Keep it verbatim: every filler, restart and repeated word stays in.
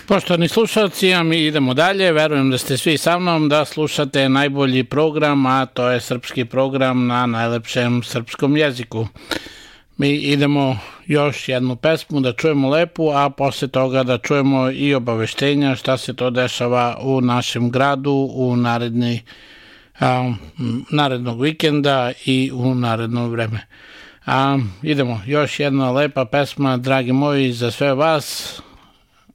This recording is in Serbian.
Poštovani slušalci, a mi idemo dalje. Verujem da ste svi sa mnom da slušate najbolji program, a to je srpski program na najlepšem srpskom jeziku. Mi idemo još jednu pesmu da čujemo lepu, a posle toga da čujemo i obaveštenja šta se to dešava u našem gradu u naredni, a, narednog vikenda i u naredno vreme. A, idemo, još jedna lepa pesma, dragi moji, za sve vas.